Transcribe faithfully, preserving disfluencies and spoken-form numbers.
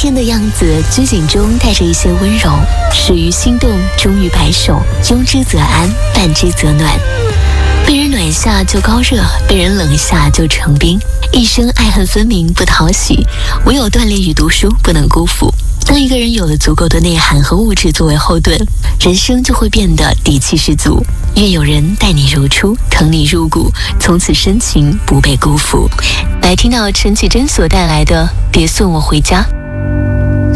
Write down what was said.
天的样子，拘谨中带着一些温柔，始于心动，终于白首，拥之则安，伴之则暖。被人暖下就高热，被人冷下就成冰，一生爱恨分明，不讨喜，唯有锻炼与读书不能辜负。当一个人有了足够的内涵和物质作为后盾，人生就会变得底气十足。愿有人待你如初，疼你入骨，从此深情不被辜负。来听到陈绮贞所带来的《别送我回家》。